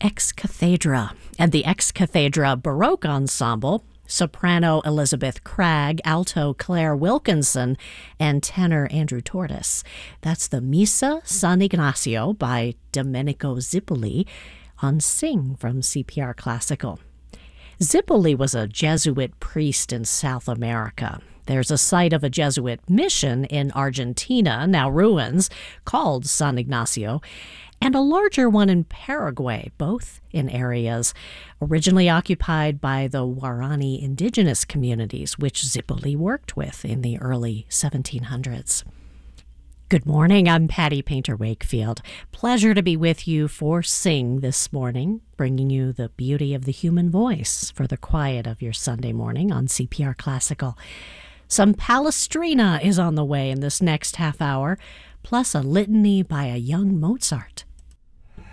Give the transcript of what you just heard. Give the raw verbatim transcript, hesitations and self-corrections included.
Ex Cathedra and the Ex Cathedra Baroque Ensemble, soprano Elizabeth Cragg, alto Claire Wilkinson, and tenor Andrew Tortoise. That's the Missa San Ignacio by Domenico Zippoli on Sing from C P R Classical. Zippoli was a Jesuit priest in South America. There's a site of a Jesuit mission in Argentina, now ruins, called San Ignacio, and a larger one in Paraguay, both in areas originally occupied by the Guarani indigenous communities, which Zippoli worked with in the early seventeen hundreds. Good morning, I'm Patty Painter Wakefield. Pleasure to be with you for Sing this morning, bringing you the beauty of the human voice for the quiet of your Sunday morning on C P R Classical. Some Palestrina is on the way in this next half hour, plus a litany by a young Mozart.